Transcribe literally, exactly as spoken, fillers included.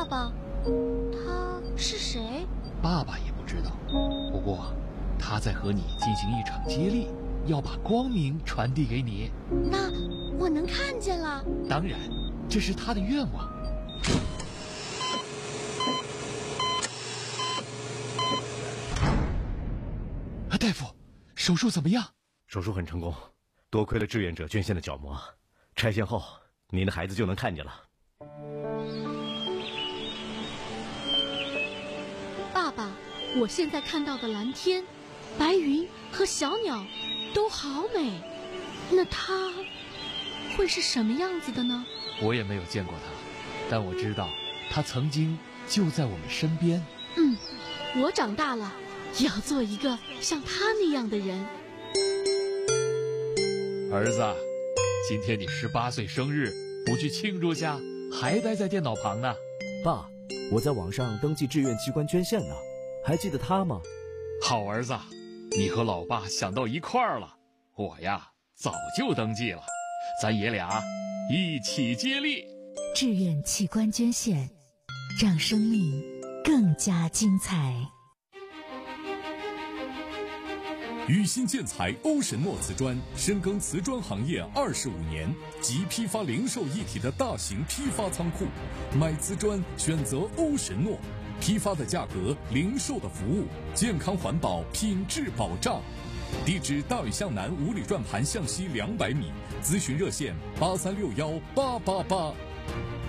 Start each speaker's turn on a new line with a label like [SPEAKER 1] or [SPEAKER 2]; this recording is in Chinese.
[SPEAKER 1] 爸爸，他是谁？
[SPEAKER 2] 爸爸也不知道，不过他在和你进行一场接力，要把光明传递给你。
[SPEAKER 1] 那我能看见了？
[SPEAKER 2] 当然，这是他的愿望。啊，大夫，手术怎么样？
[SPEAKER 3] 手术很成功，多亏了志愿者捐献的角膜，拆线后您的孩子就能看见了。
[SPEAKER 4] 爸爸，我现在看到的蓝天、白云和小鸟都好美，那它会是什么样子的呢？
[SPEAKER 2] 我也没有见过它，但我知道它曾经就在我们身边。
[SPEAKER 4] 嗯，我长大了也要做一个像他那样的人。
[SPEAKER 2] 儿子，今天你十八岁生日，不去庆祝下，还待在电脑旁呢。
[SPEAKER 5] 爸，我在网上登记志愿器官捐献呢，还记得他吗？
[SPEAKER 2] 好儿子，你和老爸想到一块儿了。我呀，早就登记了，咱爷俩一起接力。
[SPEAKER 6] 志愿器官捐献，让生命更加精彩。
[SPEAKER 7] 宇新建材欧神诺瓷砖深耕瓷砖行业二十五年，集批发零售一体的大型批发仓库，买瓷砖选择欧神诺，批发的价格，零售的服务，健康环保，品质保障。地址大屿向南五里转盘向西两百米，咨询热线八三六幺八八八。